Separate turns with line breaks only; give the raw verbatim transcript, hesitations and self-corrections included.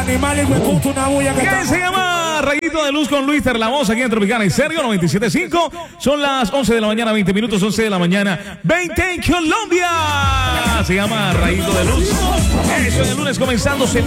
animal y me puto una bulla que
¿Qué
está...
se llama? Rayito de Luz con Luis Terlamos aquí en Tropicana y Serio noventa y siete punto cinco. Son las once de la mañana, veinte minutos, once de la mañana, veinte en Colombia. Se llama Rayito de Luz. Eso de lunes comenzando semana.